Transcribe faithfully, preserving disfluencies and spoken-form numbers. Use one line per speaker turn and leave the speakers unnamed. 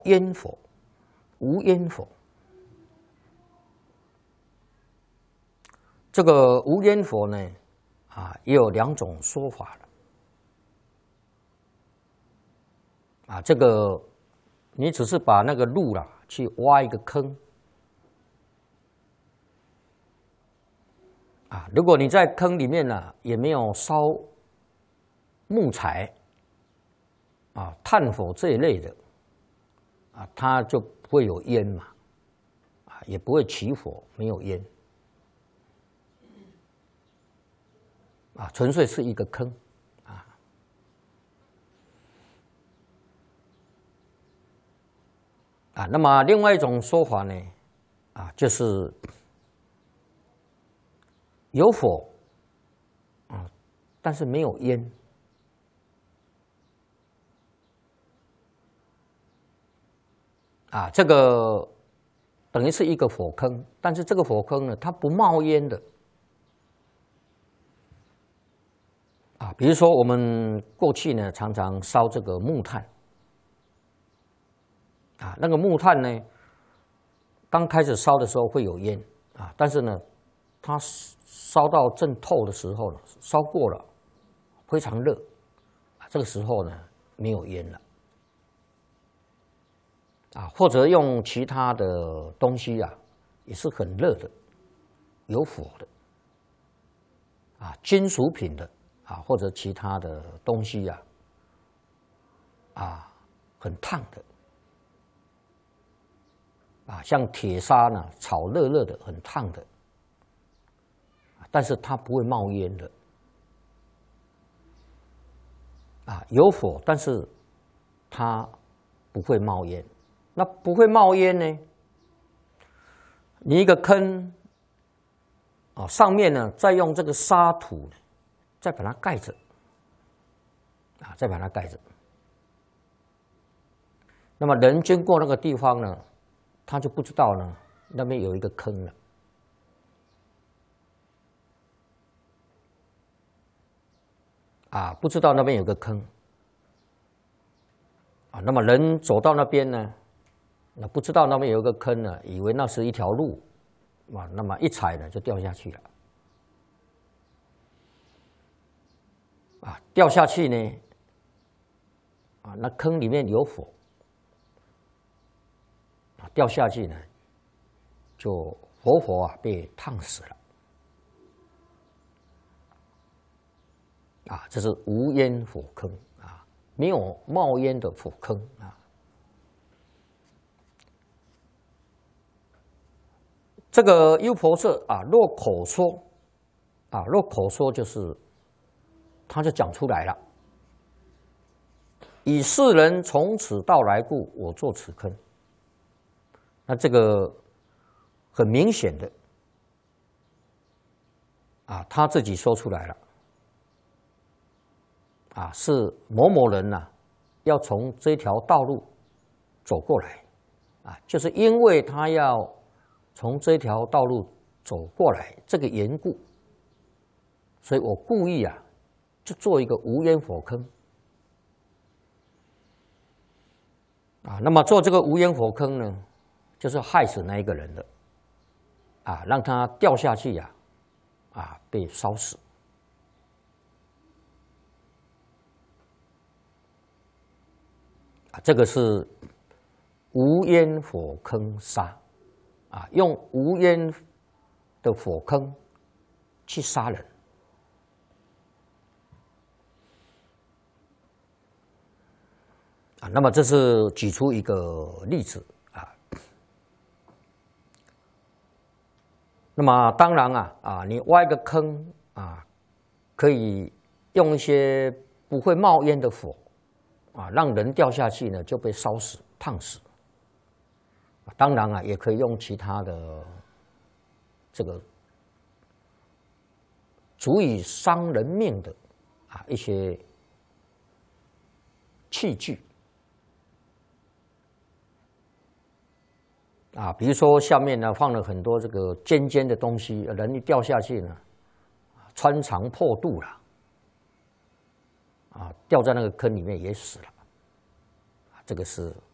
烟火、无烟火。这个无烟火呢，啊，也有两种说法了。啊，这个你只是把那个路啦，去挖一个坑。啊，如果你在坑里面呢，也没有烧木材、啊炭火这一类的，啊，它就不会有烟嘛，啊，也不会起火，没有烟。啊，纯粹是一个坑，啊，啊，那么另外一种说法呢，啊，就是有火，啊，但是没有烟，啊，这个等于是一个火坑，但是这个火坑呢，它不冒烟的。啊，比如说我们过去呢，常常烧这个木炭，啊，那个木炭呢，刚开始烧的时候会有烟，啊，但是呢，它烧到正透的时候呢，烧过了，非常热，啊，这个时候呢，没有烟了，啊，或者用其他的东西啊，也是很热的，有火的，啊，金属品的。啊，或者其他的东西呀、啊，啊，很烫的，啊，像铁砂呢，炒热热的，很烫的，但是它不会冒烟的，啊，有火，但是它不会冒烟。那不会冒烟呢？你一个坑，啊，上面呢，再用这个沙土。再把它盖着，啊，再把它盖着。那么人经过那个地方呢，他就不知道呢，那边有一个坑了。啊，不知道那边有个坑。啊，那么人走到那边呢，那不知道那边有一个坑呢，以为那是一条路，啊，那么一踩呢就掉下去了。啊，掉下去呢，啊，那坑里面有火，啊，掉下去呢，就活活啊被烫死了，啊，这是无烟火坑啊，没有冒烟的火坑啊。这个优婆塞啊，若口说，啊，若口说就是。他就讲出来了，以世人从此到来故，我作此坑。那这个很明显的，啊，他自己说出来了，啊，是某某人呐、啊，要从这条道路走过来，啊，就是因为他要从这条道路走过来这个缘故，所以我故意啊。就做一个无烟火坑，啊，那么做这个无烟火坑呢，就是害死那一个人的，啊，让他掉下去呀、啊，啊，被烧死，啊，这个是无烟火坑杀，啊，用无烟的火坑去杀人。啊，那么这是举出一个例子啊。那么当然啊啊，你挖一个坑啊，可以用一些不会冒烟的火啊，让人掉下去呢就被烧死、烫死。当然啊，也可以用其他的这个足以伤人命的啊一些器具。啊，比如说下面呢放了很多这个尖尖的东西，人一掉下去呢，穿肠破肚了，啊，掉在那个坑里面也死了，这个是